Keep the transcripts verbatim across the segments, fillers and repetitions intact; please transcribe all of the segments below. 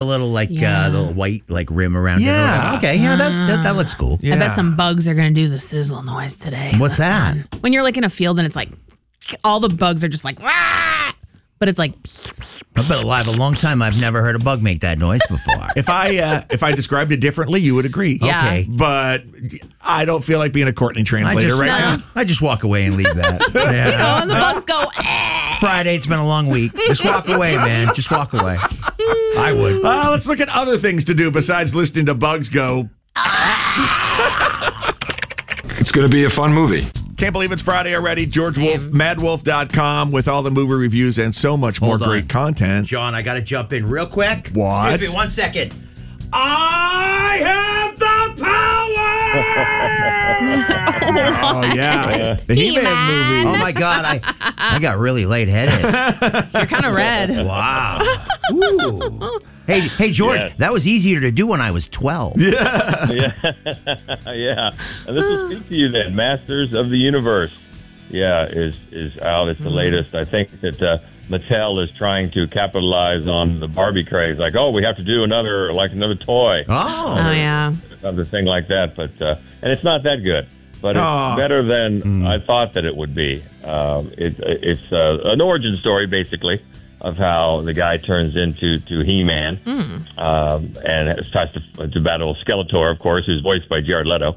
little like Yeah. uh, the little white like rim around Yeah. it. Okay, yeah, that, that that looks cool. Yeah. I bet some bugs are going to do the sizzle noise today. What's The that? sun. When you're like in a field and it's like, all the bugs are just like, "Wah!" But it's like, I've been alive a long time. I've never heard a bug make that noise before. If I uh, if I described it differently, you would agree. Yeah. Okay. But I don't feel like being a Courtney I translator just, right No. now. I just walk away and leave that. you know, Yeah. and the bugs go, eh. Friday, it's been a long week. Just walk away, man. Just walk away. I would. Uh, let's look at other things to do besides listening to bugs go. It's going to be a fun movie. Can't believe it's Friday already. George Same. Wolf, mad wolf dot com with all the movie reviews and so much more Hold on. great content. John, I got to jump in real quick. What? Excuse me one second. I have the power! Oh, yeah. The He-Man He-Man. movie. Oh, my God. I I got really lightheaded. You're kind of red. Wow. Ooh. Hey, hey, George, Yes. that was easier to do when I was twelve. Yeah. yeah. And this will speak to you then. Masters of the Universe. Yeah, is is out. It's the latest. I think that uh, Mattel is trying to capitalize on the Barbie craze. Like, oh, we have to do another, like another toy. Oh. Oh, yeah. Another thing like that. But uh, and it's not that good. But it's Oh. better than I thought that it would be. Um, it, it's uh, an origin story, basically, of how the guy turns into to He-Man, um, and it starts to, to battle Skeletor, of course, who's voiced by Jared Leto.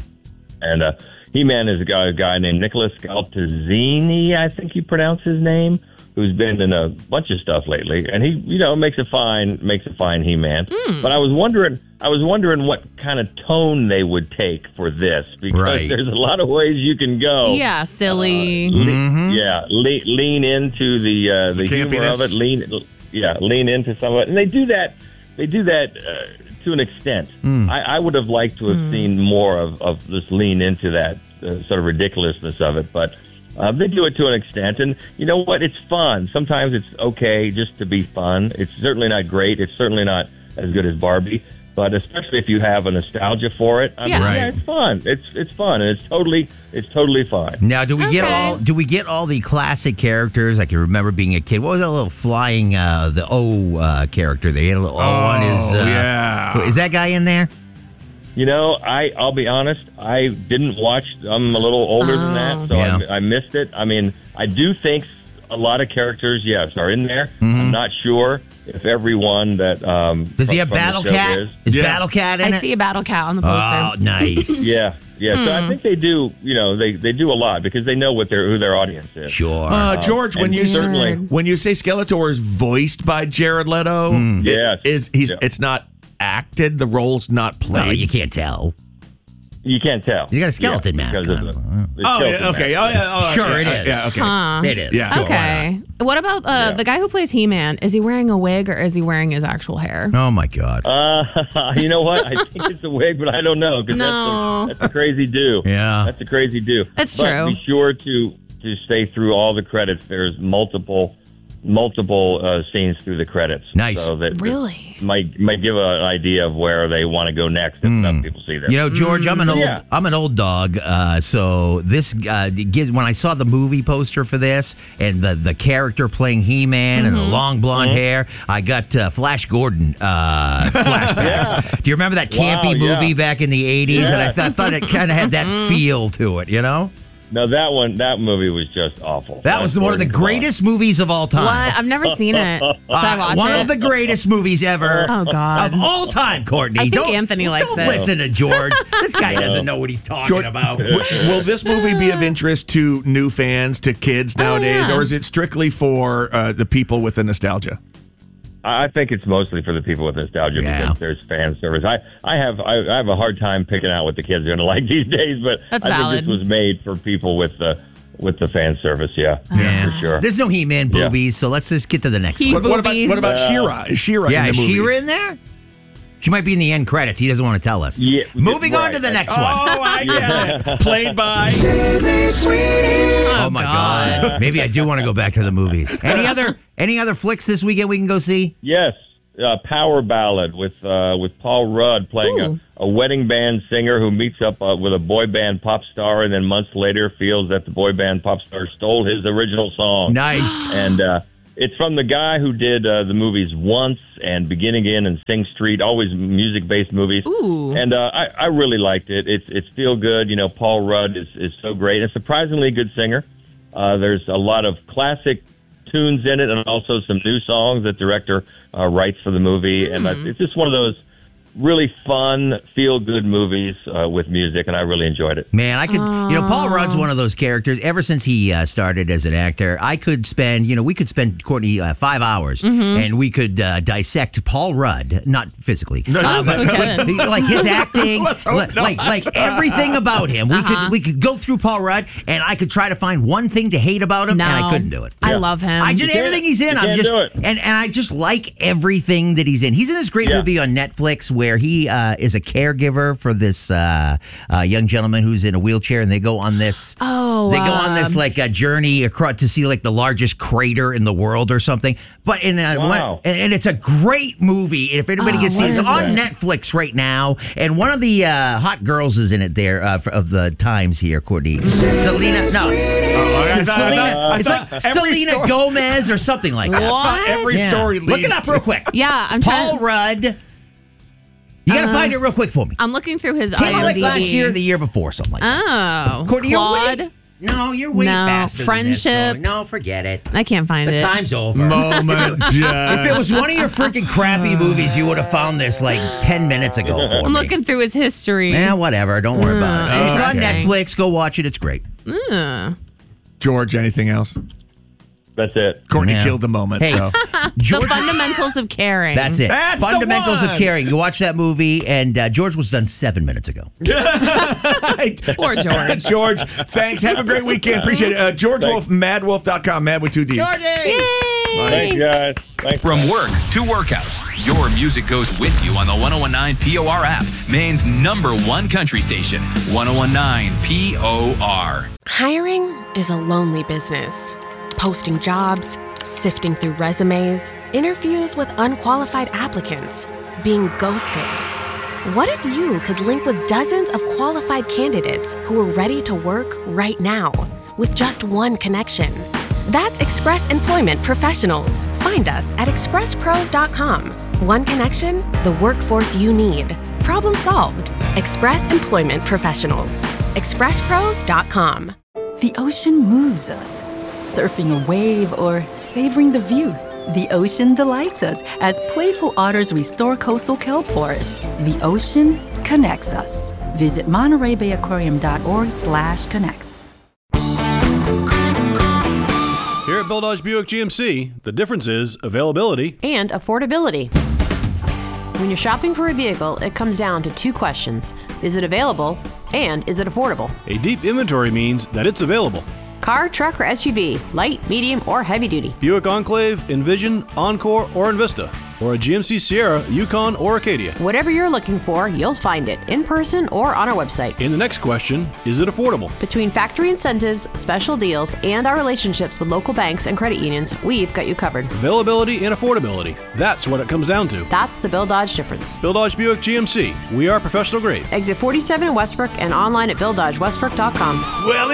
And uh, He-Man is a guy, a guy named Nicholas Galtazzini, I think you pronounce his name, who's been in a bunch of stuff lately, and he, you know, makes a fine makes a fine He-Man. But I was wondering, I was wondering what kind of tone they would take for this, because Right. there's a lot of ways you can go. Yeah, silly. Le- Yeah, le- lean into the uh, the humor campiness. of it. Lean, yeah, lean into some of it, and they do that. They do that uh, to an extent. I, I would have liked to have seen more of of this lean into that uh, sort of ridiculousness of it, but uh, they do it to an extent. And you know what? It's fun. Sometimes it's okay just to be fun. It's certainly not great. It's certainly not as good as Barbie. But especially if you have a nostalgia for it, I mean, Yeah. yeah, Right. it's fun. It's it's fun, and it's totally it's totally fine. Now, do we get Okay. all? Do we get all the classic characters? I can remember being a kid. What was that little flying uh, the O uh, character? They had a little O on his. Uh, yeah. Is that guy in there? You know, I I'll be honest, I didn't watch. I'm a little older than that, so Yeah. I, I missed it. I mean, I do think a lot of characters, yes, are in there. I'm not sure if everyone that um Does he from- have from the Battle show Cat? is. Is Yeah. Battle Cat in I it? see a battle cat on the poster. Oh, nice. Yeah, yeah. So I think they do. You know, they they do a lot because they know what their who their audience is. Sure. Uh, George, when and you certainly- when you say Skeletor is voiced by Jared Leto, it Yes. is he's Yeah. it's not acted. The role's not played. well, you can't tell. You can't tell. You got a skeleton Yeah, mask because on. of the- the Oh, skeleton yeah, okay. mask, Oh, yeah. Oh, Sure, yeah, it is. Yeah, okay. Huh. It is. Yeah. So why Okay. What about uh, Yeah. the guy who plays He-Man? Is he wearing a wig or is he wearing his actual hair? not? Oh my God. Uh, you know what? I think it's a wig, but I don't know because No. that's, a, that's a crazy do. Yeah. that's a crazy do. That's but true. Be sure to to stay through all the credits. There's multiple multiple uh, scenes through the credits. Nice. So that Really? that might might give an idea of where they want to go next if some people see this. You know, George, I'm an old Yeah. I'm an old dog. Uh, so this uh, gives when I saw the movie poster for this and the the character playing He-Man and the long blonde hair, I got uh, Flash Gordon uh, flashbacks. Do you remember that campy Wow, yeah. movie back in the eighties? And I, Yeah. th- I thought it kind of had that feel to it. You know, No, that one that movie was just awful. that was one of the Gordon, come on. greatest movies of all time. What? I've never seen it. Should I Uh, watch one it? of the greatest movies ever. Oh, God. Of all time, Courtney. I think don't, Anthony likes don't it. listen to George. This guy doesn't know what he's talking George, about. w- will this movie be of interest to new fans, to kids nowadays, yeah. or is it strictly for uh, the people with the nostalgia? I think it's mostly for the people with nostalgia Yeah. because there's fan service. I, I have I, I have a hard time picking out what the kids are going to like these days, but That's I valid. think this was made for people with the with the fan service. Yeah, Yeah. for sure. There's no He-Man Yeah. boobies, so let's just get to the next He- one. What, what about Boobies. what about She-Ra? Is She-Ra Yeah, in is the movie? She-Ra in there? She might be in the end credits. He doesn't want to tell us. Yeah, Moving on right. to the next Oh, one. I get it. Played by. Oh my God. Maybe I do want to go back to the movies. Any other any other flicks this weekend we can go see? Yes, uh, Power Ballad with uh, with Paul Rudd playing Ooh. a, a wedding band singer who meets up uh, with a boy band pop star and then months later feels that the boy band pop star stole his original song. Nice. And uh, it's from the guy who did uh, the movies Once and Begin Again and Sing Street, always music-based movies. Ooh. And uh, I, I really liked it. It's it's feel good. You know, Paul Rudd is, is so great. And surprisingly good singer. Uh, there's a lot of classic tunes in it and also some new songs that the director uh, writes for the movie. Mm. And uh, it's just one of those really fun, feel-good movies uh, with music, and I really enjoyed it. Man, I could, oh. you know, Paul Rudd's one of those characters. Ever since he uh, started as an actor, I could spend, you know, we could spend, Courtney, uh, five hours, mm-hmm. and we could uh, dissect Paul Rudd, not physically, no, uh, but okay. like his acting, Let's li- hope like not. like everything about him. We uh-huh. could we could go through Paul Rudd, and I could try to find one thing to hate about him, no. and I couldn't do it. I Yeah. love him. I just You everything can't- he's in. you I'm can't just do it. and and I just like everything that he's in. He's in this great Yeah. movie on Netflix where he uh, is a caregiver for this uh, uh, young gentleman who's in a wheelchair, and they go on this. Oh, they go on this um, like a journey across to see like the largest crater in the world or something. But in uh, Wow. one, and, and it's a great movie. If anybody Oh, can see what it, it's is on that? Netflix right now, and one of the uh, hot girls is in it there uh, for, of the Times here, Courtney. Selena, no, Oh, I It's thought- I Selena, thought- I it's thought like every Selena story- Gomez or something like that. I thought every Yeah. story Look it leads up to- real quick. Yeah, I'm Paul trying. Rudd. You got to find it real quick for me. I'm looking through his Came I M out D B. like last year or the year before, something like that. Oh, Courtney, you're Claude. way, no, you're way No. faster than this, Friendship. no, no, forget it. I can't find The it. time's over. Moment. If it was one of your freaking crappy movies, you would have found this like ten minutes ago for I'm me. looking through his history. Yeah, whatever. Don't worry about it. It's on interesting. Netflix. Go watch it. It's great. Mm. George, anything else? That's it. Courtney Yeah. killed the moment. Hey, So The George. fundamentals of caring. That's it. That's the Fundamentals of one. Caring. You watch that movie, and uh, George was done seven minutes ago. Poor George. George, thanks. Have a great weekend. Appreciate it. Uh, George Wolf, mad wolf dot com, mad with two D's. Thank you, guys. Thanks. From work to workouts, your music goes with you on the one oh one nine P O R app, Maine's number one country station, one oh one nine P O R. Hiring is a lonely business. Posting jobs, sifting through resumes, interviews with unqualified applicants, being ghosted. What if you could link with dozens of qualified candidates who are ready to work right now with just one connection? That's Express Employment Professionals. Find us at express pros dot com. One connection, the workforce you need. Problem solved. Express Employment Professionals. express pros dot com. The ocean moves us. Surfing a wave or savoring the view. The ocean delights us as playful otters restore coastal kelp forests. The ocean connects us. Visit monterey bay aquarium dot org slash connects. Here at Bill Dodge Buick G M C, the difference is availability. And affordability. When you're shopping for a vehicle, it comes down to two questions. Is it available? And is it affordable? A deep inventory means that it's available. Car, truck, or S U V, light, medium, or heavy duty. Buick Enclave, Envision, Encore, or Envista. Or a G M C Sierra, Yukon, or Acadia. Whatever you're looking for, you'll find it in person or on our website. And the next question, is it affordable? Between factory incentives, special deals, and our relationships with local banks and credit unions, we've got you covered. Availability and affordability. That's what it comes down to. That's the Bill Dodge difference. Bill Dodge Buick G M C. We are professional grade. Exit forty-seven in Westbrook and online at bill dodge westbrook dot com. Well,